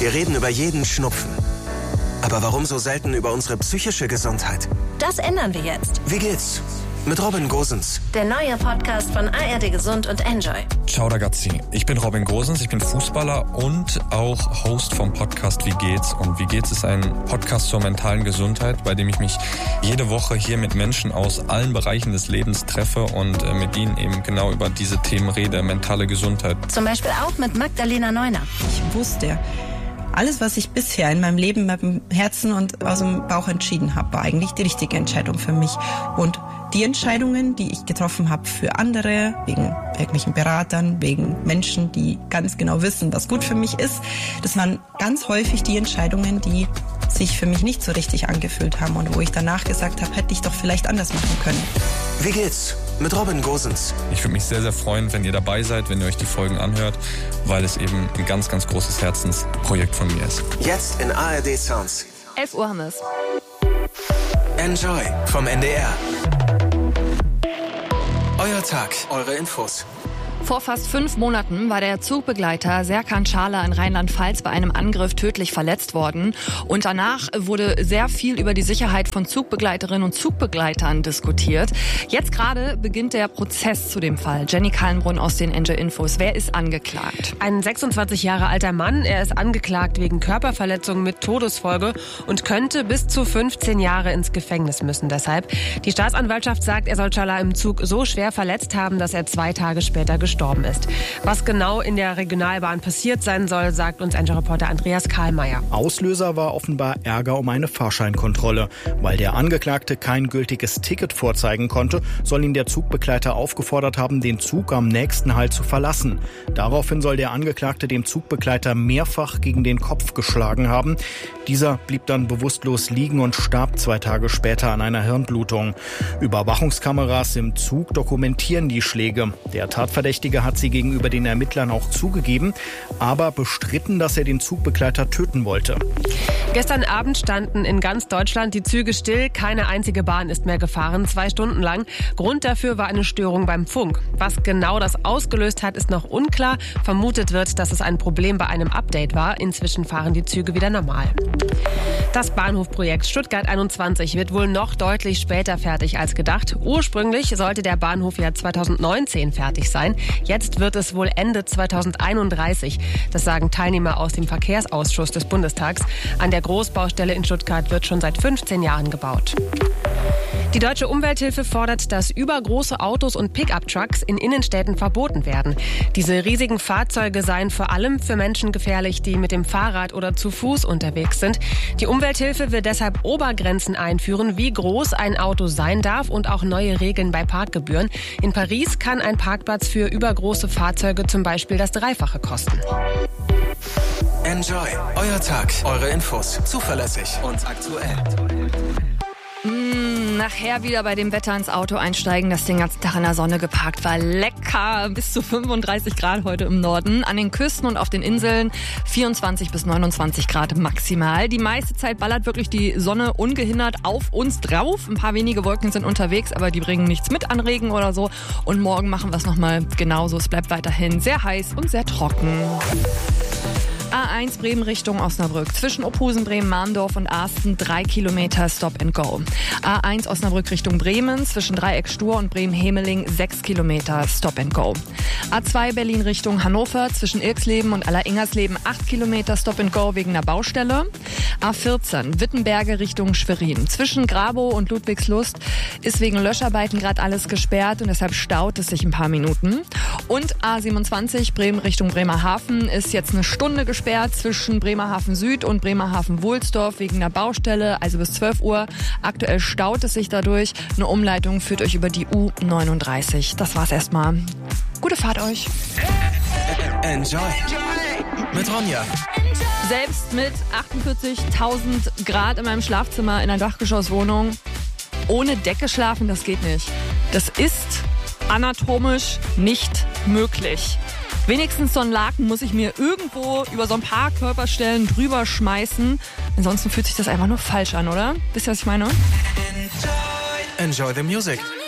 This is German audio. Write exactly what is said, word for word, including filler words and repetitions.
Wir reden über jeden Schnupfen. Aber warum so selten über unsere psychische Gesundheit? Das ändern wir jetzt. Wie geht's? Mit Robin Gosens. Der neue Podcast von A R D Gesund und Enjoy. Ciao ragazzi, ich bin Robin Gosens, ich bin Fußballer und auch Host vom Podcast Wie geht's? Und Wie geht's ist ein Podcast zur mentalen Gesundheit, bei dem ich mich jede Woche hier mit Menschen aus allen Bereichen des Lebens treffe und mit ihnen eben genau über diese Themen rede, mentale Gesundheit. Zum Beispiel auch mit Magdalena Neuner. Ich wusste, alles, was ich bisher in meinem Leben mit dem Herzen und aus dem Bauch entschieden habe, war eigentlich die richtige Entscheidung für mich. Und die Entscheidungen, die ich getroffen habe für andere, wegen irgendwelchen Beratern, wegen Menschen, die ganz genau wissen, was gut für mich ist, das waren ganz häufig die Entscheidungen, die sich für mich nicht so richtig angefühlt haben und wo ich danach gesagt habe, hätte ich doch vielleicht anders machen können. Wie geht's? Mit Robin Gosens. Ich würde mich sehr, sehr freuen, wenn ihr dabei seid, wenn ihr euch die Folgen anhört, weil es eben ein ganz, ganz großes Herzensprojekt von mir ist. Jetzt in A R D Sounds. elf Uhr haben wir es. Enjoy vom N D R. Euer Tag, eure Infos. Vor fast fünf Monaten war der Zugbegleiter Serkan Çağlar in Rheinland-Pfalz bei einem Angriff tödlich verletzt worden. Und danach wurde sehr viel über die Sicherheit von Zugbegleiterinnen und Zugbegleitern diskutiert. Jetzt gerade beginnt der Prozess zu dem Fall. Jenny Kallenbrunn aus den Enjoy Infos. Wer ist angeklagt? Ein sechsundzwanzig Jahre alter Mann. Er ist angeklagt wegen Körperverletzung mit Todesfolge und könnte bis zu fünfzehn Jahre ins Gefängnis müssen. Deshalb, die Staatsanwaltschaft sagt, er soll Çağlar im Zug so schwer verletzt haben, dass er zwei Tage später gestorben ist. Was genau in der Regionalbahn passiert sein soll, sagt uns Enjoy-Reporter Andreas Karlmeier. Auslöser war offenbar Ärger um eine Fahrscheinkontrolle. Weil der Angeklagte kein gültiges Ticket vorzeigen konnte, soll ihn der Zugbegleiter aufgefordert haben, den Zug am nächsten Halt zu verlassen. Daraufhin soll der Angeklagte dem Zugbegleiter mehrfach gegen den Kopf geschlagen haben. Dieser blieb dann bewusstlos liegen und starb zwei Tage später an einer Hirnblutung. Überwachungskameras im Zug dokumentieren die Schläge. Der Tatverdächtige hat sie gegenüber den Ermittlern auch zugegeben, aber bestritten, dass er den Zugbegleiter töten wollte. Gestern Abend standen in ganz Deutschland die Züge still. Keine einzige Bahn ist mehr gefahren, zwei Stunden lang. Grund dafür war eine Störung beim Funk. Was genau das ausgelöst hat, ist noch unklar. Vermutet wird, dass es ein Problem bei einem Update war. Inzwischen fahren die Züge wieder normal. Das Bahnhofprojekt Stuttgart einundzwanzig wird wohl noch deutlich später fertig als gedacht. Ursprünglich sollte der Bahnhof ja zweitausendneunzehn fertig sein. Jetzt wird es wohl Ende zweitausendeinunddreißig. Das sagen Teilnehmer aus dem Verkehrsausschuss des Bundestags. An der Großbaustelle in Stuttgart wird schon seit fünfzehn Jahren gebaut. Die Deutsche Umwelthilfe fordert, dass übergroße Autos und Pickup-Trucks in Innenstädten verboten werden. Diese riesigen Fahrzeuge seien vor allem für Menschen gefährlich, die mit dem Fahrrad oder zu Fuß unterwegs sind. Die Umwelthilfe will deshalb Obergrenzen einführen, wie groß ein Auto sein darf und auch neue Regeln bei Parkgebühren. In Paris kann ein Parkplatz für übergroße Fahrzeuge zum Beispiel das Dreifache kosten. Enjoy, euer Tag, eure Infos, zuverlässig und aktuell. Mm, nachher wieder bei dem Wetter ins Auto einsteigen, das den ganzen Tag in der Sonne geparkt war. Lecker, bis zu fünfunddreißig Grad heute im Norden. An den Küsten und auf den Inseln vierundzwanzig bis neunundzwanzig Grad maximal. Die meiste Zeit ballert wirklich die Sonne ungehindert auf uns drauf. Ein paar wenige Wolken sind unterwegs, aber die bringen nichts mit an Regen oder so. Und morgen machen wir es nochmal genauso. Es bleibt weiterhin sehr heiß und sehr trocken. A eins Bremen Richtung Osnabrück. Zwischen Ophusen, Bremen, Mahndorf und Asten drei Kilometer Stop and Go. A eins Osnabrück Richtung Bremen. Zwischen Dreieck-Stur und Bremen-Hemeling sechs Kilometer Stop and Go. A zwei Berlin Richtung Hannover. Zwischen Irksleben und Aller-Ingersleben acht Kilometer Stop and Go wegen der Baustelle. A vierzehn Wittenberge Richtung Schwerin. Zwischen Grabow und Ludwigslust ist wegen Löscharbeiten gerade alles gesperrt und deshalb staut es sich ein paar Minuten. Und A siebenundzwanzig Bremen Richtung Bremerhaven ist jetzt eine Stunde gesperrt zwischen Bremerhaven Süd und Bremerhaven Wohlsdorf wegen der Baustelle, also bis zwölf Uhr. Aktuell staut es sich dadurch. Eine Umleitung führt euch über die U neununddreißig. Das war's erstmal. Gute Fahrt euch. Enjoy mit Ronja. Selbst mit achtundvierzigtausend Grad in meinem Schlafzimmer in einer Dachgeschosswohnung ohne Decke schlafen, das geht nicht. Das ist anatomisch nicht möglich. Wenigstens so einen Laken muss ich mir irgendwo über so ein paar Körperstellen drüber schmeißen. Ansonsten fühlt sich das einfach nur falsch an, oder? Wisst ihr, was ich meine? Enjoy the music.